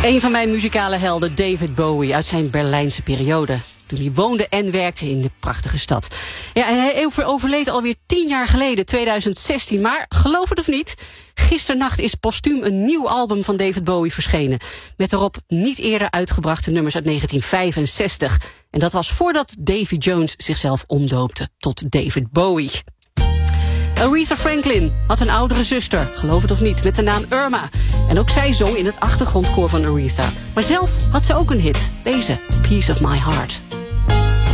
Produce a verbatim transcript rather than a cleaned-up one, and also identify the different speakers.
Speaker 1: Een van mijn muzikale helden, David Bowie, uit zijn Berlijnse periode. Toen hij woonde en werkte in de prachtige stad. Ja, en hij overleed alweer tien jaar geleden, tweeduizend zestien. Maar geloof het of niet, gisternacht is postuum een nieuw album van David Bowie verschenen. Met erop niet eerder uitgebrachte nummers uit negentien vijfenzestig. En dat was voordat Davy Jones zichzelf omdoopte tot David Bowie. Aretha Franklin had een oudere zuster, geloof het of niet, met de naam Irma. En ook zij zong in het achtergrondkoor van Aretha. Maar zelf had ze ook een hit, deze, Piece of My Heart.